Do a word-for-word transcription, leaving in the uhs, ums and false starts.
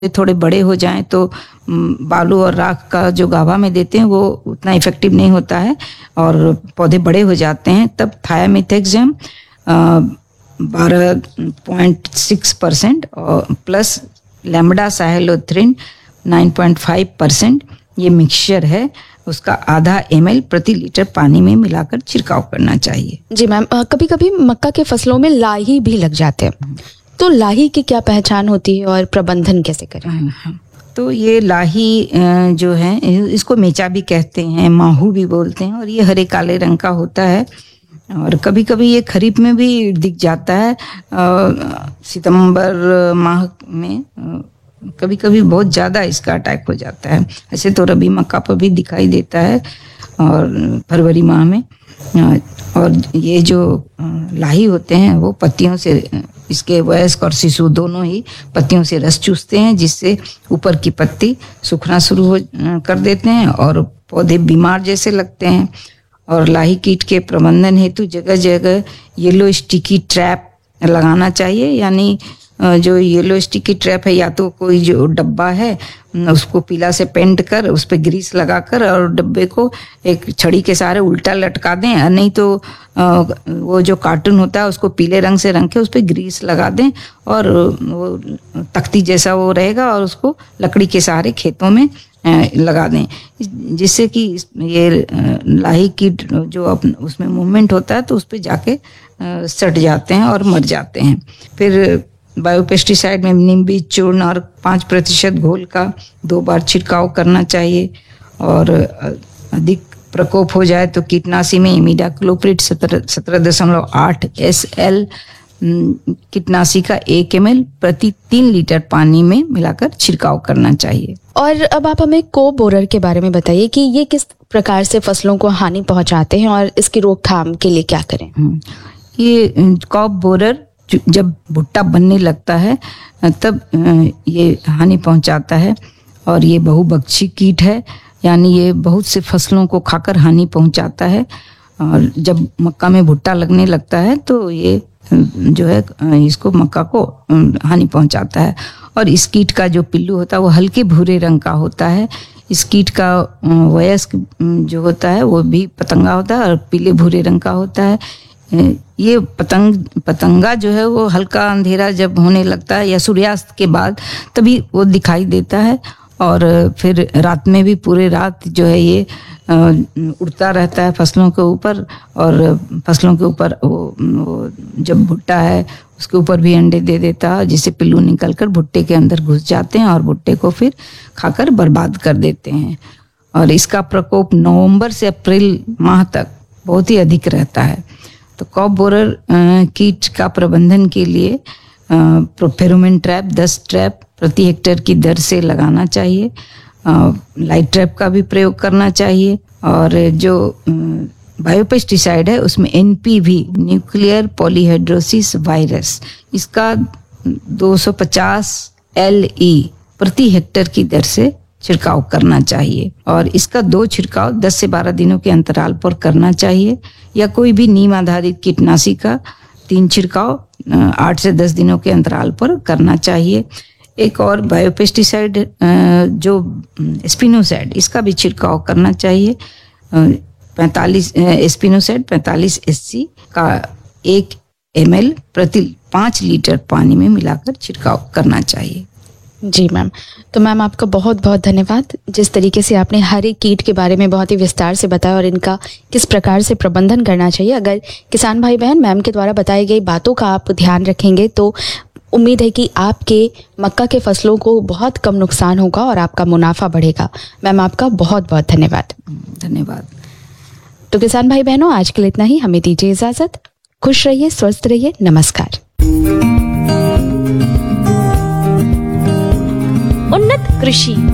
थोड़े बड़े हो जाएं तो बालू और राख का जो गाभा में देते हैं वो उतना इफेक्टिव नहीं होता है और पौधे बड़े हो जाते हैं, तब थायामीथेक्सम बारह पॉइंट सिक्स परसेंट और plus lambda साहेलोथ्रिन nine point five percent ये मिक्सचर है, उसका आधा एम एल प्रति लीटर पानी में मिलाकर छिड़काव करना चाहिए। जी मैम, कभी कभी मक्का के फसलों में लाही भी लग जाते हैं, तो लाही की क्या पहचान होती है और प्रबंधन कैसे करें? तो ये लाही जो है इसको मेचा भी कहते हैं, माहू भी बोलते हैं, और ये हरे काले रंग का होता है और कभी कभी ये खरीफ में भी दिख जाता है। सितंबर माह में कभी कभी बहुत ज़्यादा इसका अटैक हो जाता है। ऐसे तो रबी मक्का पर भी दिखाई देता है और फरवरी माह में। और ये जो लाही होते हैं वो पत्तियों से, इसके वयस्क और शिशु दोनों ही पत्तियों से रस चूसते हैं, जिससे ऊपर की पत्ती सूखना शुरू हो कर देते हैं और पौधे बीमार जैसे लगते हैं। और लाही कीट के प्रबंधन हेतु जगह जगह येलो स्टिकी ट्रैप लगाना चाहिए, यानी जो येलो स्टिकी ट्रैप है या तो कोई जो डब्बा है उसको पीला से पेंट कर उस पर ग्रीस लगाकर और डब्बे को एक छड़ी के सहारे उल्टा लटका दें, नहीं तो वो जो कार्टून होता है उसको पीले रंग से रंग के उस पर ग्रीस लगा दें और वो तख्ती जैसा वो रहेगा और उसको लकड़ी के सहारे खेतों में लगा दें, जिससे कि ये लाही कीट जो अपन उसमें मूवमेंट होता है तो उस पर जाके सट जाते हैं और मर जाते हैं। फिर बायोपेस्टिसाइड में नीम बीज चूर्ण और पाँच प्रतिशत घोल का दो बार छिड़काव करना चाहिए। और अधिक प्रकोप हो जाए तो कीटनाशी में इमिडाक्लोप्रिड सत्रह सत्रह दशमलव आठ एस एल कीटनाशी का एक एम एल प्रति तीन लीटर पानी में मिलाकर छिड़काव करना चाहिए। और अब आप हमें को बोरर के बारे में बताइए कि ये किस प्रकार से फसलों को हानि पहुंचाते हैं और इसकी रोकथाम के लिए क्या करें? ये कॉप बोरर जब भुट्टा बनने लगता है तब ये हानि पहुंचाता है और ये बहुभक्षी कीट है, यानी ये बहुत से फसलों को खाकर हानि पहुंचाता है। और जब मक्का में भुट्टा लगने लगता है तो ये जो है इसको मक्का को हानि पहुंचाता है। और इस कीट का जो पिल्लू होता है वो हल्के भूरे रंग का होता है। इस कीट का वयस्क जो होता है वो भी पतंगा होता है और पीले भूरे रंग का होता है। ये पतंग पतंगा जो है वो हल्का अंधेरा जब होने लगता है या सूर्यास्त के बाद तभी वो दिखाई देता है और फिर रात में भी पूरे रात जो है ये उड़ता रहता है फसलों के ऊपर और फसलों के ऊपर वो, वो जब भुट्टा है उसके ऊपर भी अंडे दे देता है, जिससे पिल्लू निकलकर भुट्टे के अंदर घुस जाते हैं और भुट्टे को फिर खाकर बर्बाद कर देते हैं। और इसका प्रकोप नवंबर से अप्रैल माह तक बहुत ही अधिक रहता है। तो कॉप बोरर कीट का प्रबंधन के लिए फेरोमोन ट्रैप दस ट्रैप प्रति हेक्टेयर की दर से लगाना चाहिए। लाइट ट्रैप का भी प्रयोग करना चाहिए। और जो बायोपेस्टिसाइड है उसमें N P V nuclear polyhedrosis virus, इसका दो सौ पचास एल ई प्रति हेक्टेयर की दर से छिड़काव करना चाहिए। और इसका दो छिड़काव दस से बारह दिनों के अंतराल पर करना चाहिए, या कोई भी नीम आधारित कीटनाशी का तीन छिड़काव आठ से दस दिनों के अंतराल पर करना चाहिए। एक और बायोपेस्टिसाइड जो स्पिनोसाइड, इसका भी छिड़काव करना चाहिए। पैंतालीस स्पिनोसाइड पैंतालीस एससी का एक एम एल प्रति पाँच लीटर पानी में मिलाकर छिड़काव करना चाहिए। जी मैम, तो मैम आपका बहुत बहुत धन्यवाद। जिस तरीके से आपने हर एक कीट के बारे में बहुत ही विस्तार से बताया और इनका किस प्रकार से प्रबंधन करना चाहिए, अगर किसान भाई बहन मैम के द्वारा बताई गई बातों का आप ध्यान रखेंगे तो उम्मीद है कि आपके मक्का के फसलों को बहुत कम नुकसान होगा और आपका मुनाफा बढ़ेगा। मैम आपका बहुत बहुत धन्यवाद। धन्यवाद। तो किसान भाई बहनों, आज के लिए इतना ही। हमें दीजिए इजाजत। खुश रहिए, स्वस्थ रहिए। नमस्कार। उन्नत कृषि